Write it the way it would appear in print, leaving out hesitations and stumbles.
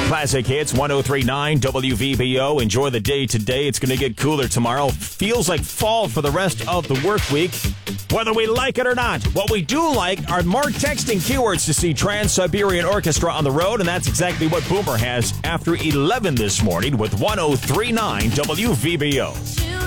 Classic Hits 103.9 WVBO. Enjoy the day today. It's going to get cooler tomorrow. Feels like fall for the rest of the work week, whether we like it or not. What we do like are more texting keywords to see Trans-Siberian Orchestra on the road, and that's exactly what Boomer has after 11 this morning with 103.9 WVBO.